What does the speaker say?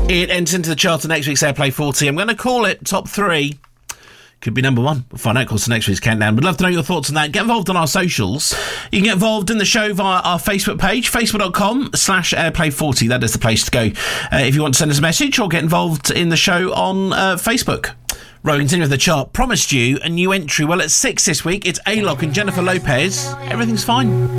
It enters into the chart of next week's Airplay 40. I'm going to call it top 3. Could be number 1. We'll find out, of course, the next week's countdown. We'd love to know your thoughts on that. Get involved on our socials. You can get involved in the show via our Facebook page, facebook.com/Airplay40. That is the place to go if you want to send us a message or get involved in the show on Facebook. Right, we continue with the chart. Promised you a new entry. Well, at 6 this week, it's A-Lock and Jennifer Lopez. Everything's Fine.